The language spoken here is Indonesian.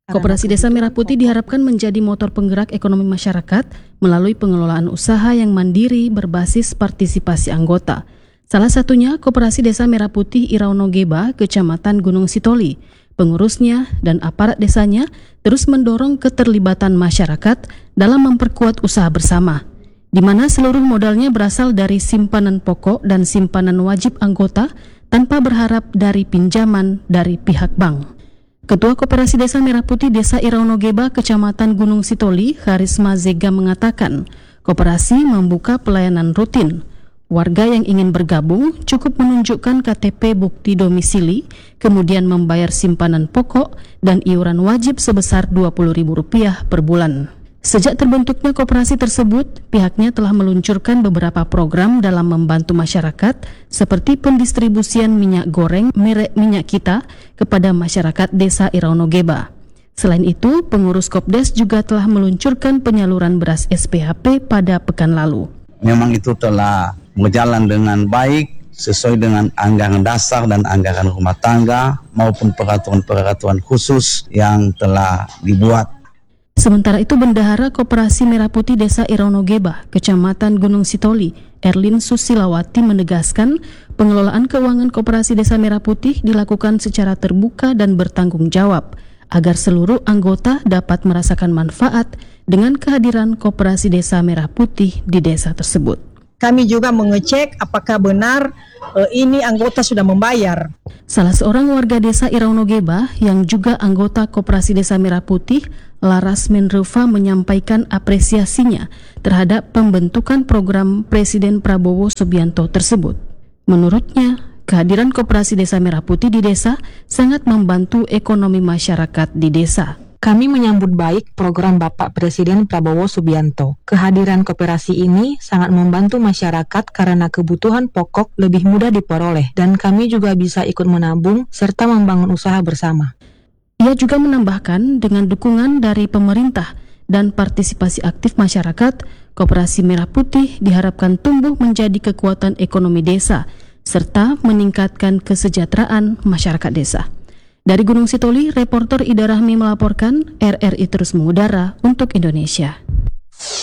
Koperasi Desa Merah Putih diharapkan menjadi motor penggerak ekonomi masyarakat melalui pengelolaan usaha yang mandiri berbasis partisipasi anggota. Salah satunya Koperasi Desa Merah Putih Iraunogeba, Kecamatan Gunung Sitoli. Pengurusnya dan aparat desanya terus mendorong keterlibatan masyarakat dalam memperkuat usaha bersama, di mana seluruh modalnya berasal dari simpanan pokok dan simpanan wajib anggota tanpa berharap dari pinjaman dari pihak bank. Ketua Koperasi Desa Merah Putih Desa Iraunogeba, Kecamatan Gunung Sitoli, Harisma Zega mengatakan, koperasi membuka pelayanan rutin. Warga yang ingin bergabung cukup menunjukkan KTP bukti domisili, kemudian membayar simpanan pokok dan iuran wajib sebesar Rp20.000 per bulan. Sejak terbentuknya koperasi tersebut, pihaknya telah meluncurkan beberapa program dalam membantu masyarakat seperti pendistribusian minyak goreng merek Minyak Kita kepada masyarakat Desa Iraunogeba. Selain itu, pengurus Kopdes juga telah meluncurkan penyaluran beras SPHP pada pekan lalu. Memang itu telah berjalan dengan baik sesuai dengan anggaran dasar dan anggaran rumah tangga maupun peraturan-peraturan khusus yang telah dibuat. Sementara itu, Bendahara Koperasi Merah Putih Desa Iraunogeba, Kecamatan Gunung Sitoli, Erlin Susilawati menegaskan pengelolaan keuangan Koperasi Desa Merah Putih dilakukan secara terbuka dan bertanggung jawab agar seluruh anggota dapat merasakan manfaat dengan kehadiran Koperasi Desa Merah Putih di desa tersebut. Kami juga mengecek apakah benar ini anggota sudah membayar. Salah seorang warga desa Iraunogeba yang juga anggota Koperasi Desa Merah Putih, Laras Menrufa, menyampaikan apresiasinya terhadap pembentukan program Presiden Prabowo Subianto tersebut. Menurutnya, kehadiran Koperasi Desa Merah Putih di desa sangat membantu ekonomi masyarakat di desa. Kami menyambut baik program Bapak Presiden Prabowo Subianto. Kehadiran koperasi ini sangat membantu masyarakat karena kebutuhan pokok lebih mudah diperoleh dan kami juga bisa ikut menabung serta membangun usaha bersama. Ia juga menambahkan dengan dukungan dari pemerintah dan partisipasi aktif masyarakat, Koperasi Merah Putih diharapkan tumbuh menjadi kekuatan ekonomi desa serta meningkatkan kesejahteraan masyarakat desa. Dari Gunung Sitoli, reporter Ida Rahmi melaporkan. RRI terus mengudara untuk Indonesia.